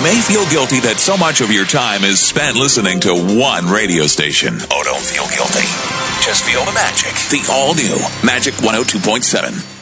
may feel guilty that so much of your time is spent listening to one radio station. Oh, don't feel guilty. Just feel the magic. The all-new Magic 102.7.